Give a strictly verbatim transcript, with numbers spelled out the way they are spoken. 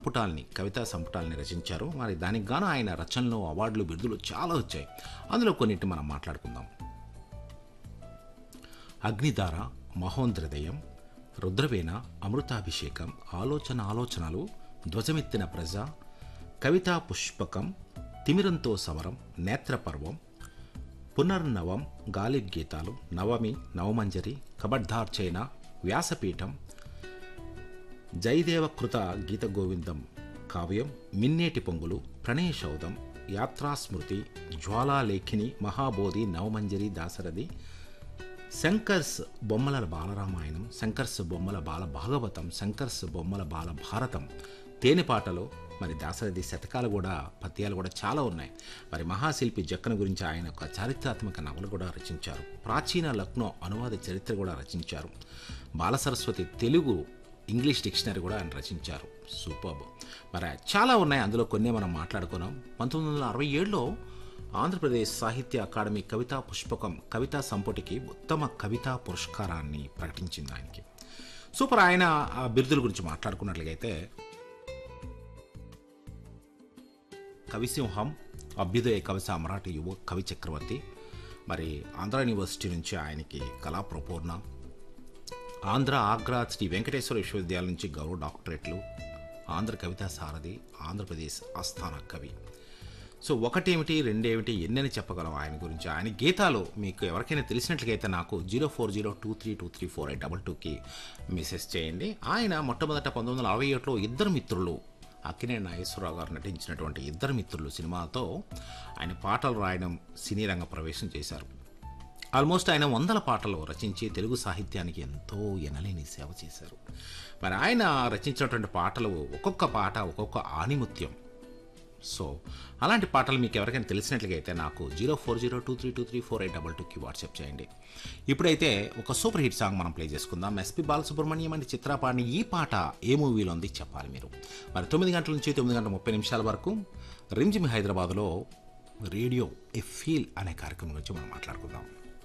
సంపుటాల్ని కవితా సంపుటాల్ని రచించారు. మరి దానికి గాను ఆయన రచనలు, అవార్డులు, బిరుదులు చాలా వచ్చాయి. అందులో కొన్నింటిని మనం మాట్లాడుకుందాం. అగ్నిధార, మహోంద్రదయం, రుద్రవేణ, అమృతాభిషేకం, ఆలోచన ఆలోచనలు, ధ్వజమెత్తిన ప్రజ, కవితా పుష్పకం, తిమిరంతో సమరం, నేత్రపర్వం, పునర్నవం, గాలిబ్ గీతాలు, నవమి, నవమంజరి, కబడ్ధార్చైన, వ్యాసపీఠం, జయదేవకృత గీత గోవిందం కావ్యం, మిన్నేటి పొంగులు, ప్రణయశౌధం, యాత్రాస్మృతి, జ్వాలాలేఖిని, మహాబోధి, నవమంజరి, దాశరథి, శంకర్స్ బొమ్మల బాలరామాయణం, శంకర్స్ బొమ్మల బాల భాగవతం, శంకర్స్ బొమ్మల బాల భారతం, తేనెపాటలు, మరి దాశరథి శతకాలు కూడా, పద్యాలు కూడా చాలా ఉన్నాయి. మరి మహాశిల్పి జక్కన గురించి ఆయన ఒక చారిత్రాత్మక నవలు కూడా రచించారు. ప్రాచీన లక్నో అనువాద చరిత్ర కూడా రచించారు. బాలసరస్వతి తెలుగు ఇంగ్లీష్ డిక్షనరీ కూడా ఆయన రచించారు. సూపర్బ్. మరి చాలా ఉన్నాయి, అందులో కొన్ని మనం మాట్లాడుకున్నాం. పంతొమ్మిది వందల అరవై ఏడులో ఆంధ్రప్రదేశ్ సాహిత్య అకాడమీ కవితా పుష్పకం కవితా సంపుటికి ఉత్తమ కవితా పురస్కారాన్ని ప్రకటించింది ఆయనకి. సూపర్. ఆయన ఆ బిరుదుల గురించి మాట్లాడుకున్నట్లయితే కవిసింహం, అభ్యుదయ కవి సామ్రాట్, యువ కవి చక్రవర్తి, మరి ఆంధ్ర యూనివర్సిటీ నుంచి ఆయనకి కళా ప్రపూర్ణ, ఆంధ్ర ఆగ్రా శ్రీ వెంకటేశ్వర విశ్వవిద్యాలయం నుంచి గౌరవ డాక్టరేట్లు, ఆంధ్ర కవితా సారథి, ఆంధ్రప్రదేశ్ ఆస్థాన కవి. సో ఒకటేమిటి రెండేమిటి ఎన్నని చెప్పగలం ఆయన గురించి. ఆయన గీతాలు మీకు ఎవరికైనా తెలిసినట్లయితే నాకు zero four zero two three two three four eight double టూకి మెసేజ్ చేయండి. ఆయన మొట్టమొదట పంతొమ్మిది వందల అరవై ఏడులో ఇద్దరు మిత్రులు, అక్కినేని నాగేశ్వరరావు గారు నటించినటువంటి ఇద్దరు మిత్రులు సినిమాతో ఆయన పాటలు రాయడం, సినీ రంగ ప్రవేశం చేశారు. ఆల్మోస్ట్ ఆయన వందల పాటలు రచించి తెలుగు సాహిత్యానికి ఎంతో ఎనలేని సేవ చేశారు. మరి ఆయన రచించినటువంటి పాటలు ఒక్కొక్క పాట ఒక్కొక్క ఆణిముత్యం. సో అలాంటి పాటలు మీకు ఎవరికైనా తెలిసినట్లయితే నాకు zero four zero two three two three four eight double టూకి వాట్సాప్ చేయండి. ఇప్పుడైతే ఒక సూపర్ హిట్ సాంగ్ మనం ప్లే చేసుకుందాం. ఎస్పి బాలసుబ్రహ్మణ్యం అంటే చిత్రపాణి. ఈ పాట ఏ మూవీలో ఉంది చెప్పాలి మీరు. మరి తొమ్మిది గంటల నుంచి తొమ్మిది గంటల ముప్పై నిమిషాల వరకు రిమ్జిమ్ హైదరాబాద్లో రేడియో ఎ ఫీల్ అనే కార్యక్రమం గురించి మనం మాట్లాడుకుందాం.